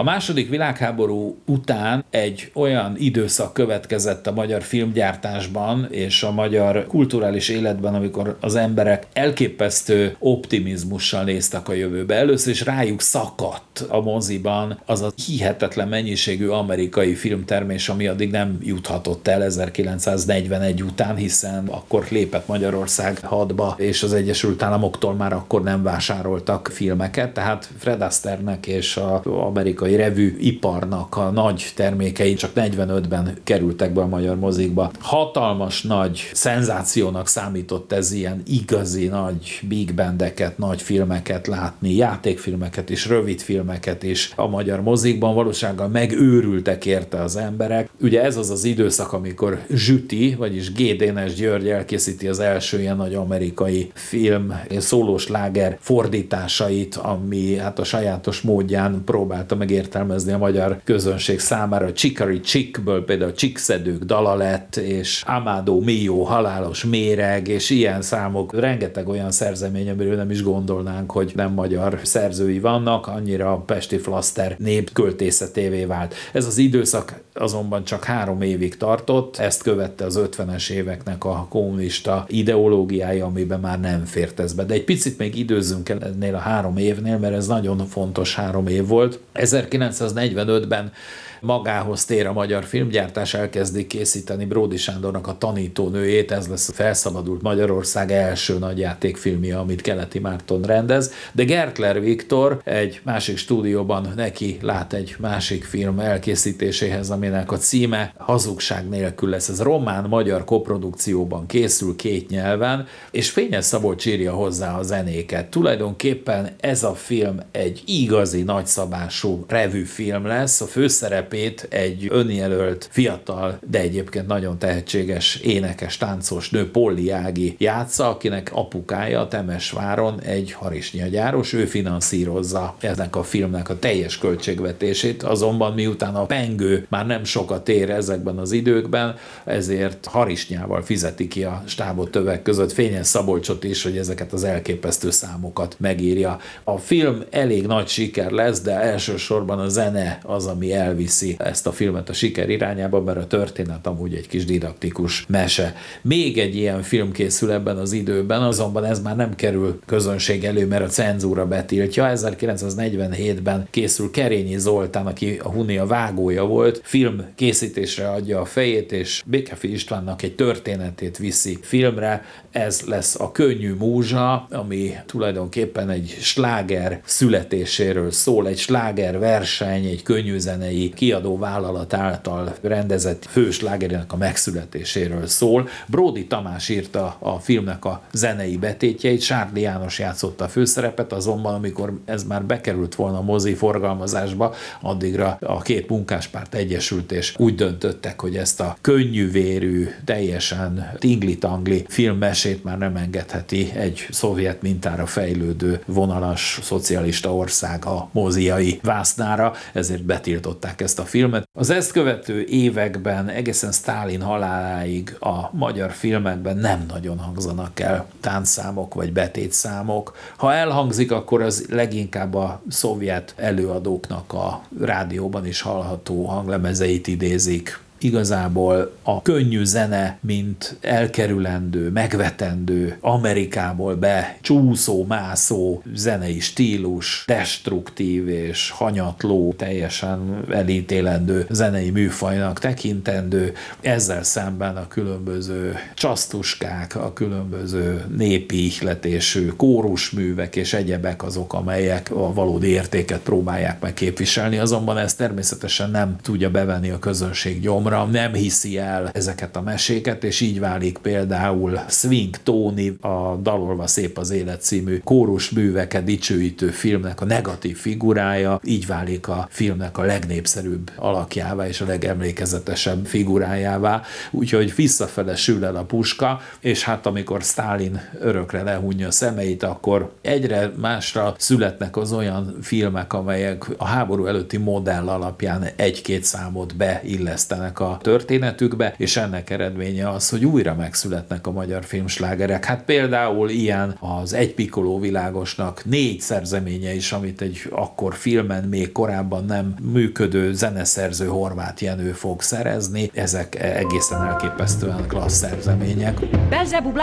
második világháború után egy olyan időszak következett a magyar filmgyártásban és a magyar kulturális életben, amikor az emberek elképesztő optimizmussal néztek a jövőbe. Először is rájuk szakadt a moziban az a hihetetlen mennyiségű amerikai filmtermés, ami addig nem juthatott el 1941 után, hiszen akkor lépett Magyarország hadba, és az Egyesült Államoktól már akkor nem vásároltak filmeket, tehát Fred Astairenek és az amerikai revű iparnak a nagy termékei csak 45-ben kerültek be a magyar mozikba. Hatalmas nagy szenzációnak számított ez ilyen igazi nagy big bandeket, nagy filmeket látni, játékfilmeket és rövidfilmeket is a magyar mozikban, valósággal megőrültek érte az emberek. Ugye ez az az időszak, amikor Zsüti, vagyis G. Dénes György elkészíti az első ilyen nagy amerikai film szólós láger fordításait, ami hát a sajátos módján próbálta megértelmezni a magyar közönség számára. Chicory Chickből például Csíkszedők dala lett, és Amado Mio halálos méreg, és ilyen számok, rengeteg olyan szerzemény, amiről nem is gondolnánk, hogy nem magyar szerzői vannak, annyira a pesti flaszter népköltészetévé vált. Ez az időszak azonban csak 3 évig tartott, ezt követte az 50-es éveknek a kommunista ideológiája, amiben már nem fért ez be. De egy picit még időzzünk el ennél a 3 évnél, mert ez nagyon fontos 3 év volt. 1945-ben magához tér a magyar filmgyártás, elkezdik készíteni Bródy Sándornak a Tanítónőjét, ez lesz a felszabadult Magyarország első nagyjátékfilmje, amit Keleti Márton rendez, de Gertler Viktor egy másik stúdióban neki lát egy másik film elkészítéséhez, aminek a címe Hazugság nélkül lesz. Ez román-magyar koprodukcióban készül 2 nyelven, és Fényes Szabolcs írja hozzá a zenéket. Tulajdonképpen ez a film egy igazi nagyszabású revűfilm lesz, a főszerep egy önjelölt, fiatal, de egyébként nagyon tehetséges énekes, táncos nő, Polly Ági játsza, akinek apukája a Temesváron egy harisnyagyáros, ő finanszírozza ennek a filmnek a teljes költségvetését, azonban miután a pengő már nem sokat ér ezekben az időkben, ezért harisnyával fizeti ki a stábot többek között Fényes Szabolcsot is, hogy ezeket az elképesztő számokat megírja. A film elég nagy siker lesz, de elsősorban a zene az, ami elviszi ezt a filmet a siker irányába, mert a történet amúgy egy kis didaktikus mese. Még egy ilyen film készül ebben az időben, azonban ez már nem kerül közönség elő, mert a cenzúra betiltja. 1947-ben készül Kerényi Zoltán, aki a Hunia vágója volt, film készítésre adja a fejét, és Békefi Istvánnak egy történetét viszi filmre. Ez lesz a Könnyű múzsa, ami tulajdonképpen egy sláger születéséről szól, egy sláger verseny, egy könnyűzenei kiadó vállalat által rendezett főslágerének a megszületéséről szól. Bródy Tamás írta a filmnek a zenei betétjeit, Sárdi János játszotta a főszerepet, azonban amikor ez már bekerült volna a mozi forgalmazásba, addigra a 2 munkáspárt egyesült, és úgy döntöttek, hogy ezt a könnyűvérű, teljesen tingli-tangli filmmesét már nem engedheti egy szovjet mintára fejlődő vonalas szocialista ország a moziai vásznára, ezért betiltották ezt a filmet. Az ezt követő években egészen Sztálin haláláig a magyar filmekben nem nagyon hangzanak el táncszámok vagy betétszámok. Ha elhangzik, akkor az leginkább a szovjet előadóknak a rádióban is hallható hanglemezeit idézik. Igazából a könnyű zene, mint elkerülendő, megvetendő, Amerikából becsúszó, mászó zenei stílus, destruktív és hanyatló, teljesen elítélendő zenei műfajnak tekintendő, ezzel szemben a különböző csasztuskák, a különböző népi ihletésű kórusművek és egyebek azok, amelyek a valódi értéket próbálják megképviselni, azonban ez természetesen nem tudja bevenni a közönség gyomra, nem hiszi el ezeket a meséket, és így válik például Swing Tóni, a Dalolva szép az élet című kórusműveket dicsőítő filmnek a negatív figurája, így válik a filmnek a legnépszerűbb alakjává és a legemlékezetesebb figurájává, úgyhogy visszafele sül el a puska, és hát amikor Sztálin örökre lehunja a szemeit, akkor egyre másra születnek az olyan filmek, amelyek a háború előtti modell alapján 1-2 számot beillesztenek belekerülnek a történetükbe, és ennek eredménye az, hogy újra megszületnek a magyar filmslágerek. Hát például ilyen az Egy Pikoló világosnak 4 szerzeménye is, amit egy akkor filmen még korábban nem működő zeneszerző Horváth Jenő fog szerezni. Ezek egészen elképesztően klassz szerzemények. Belzebub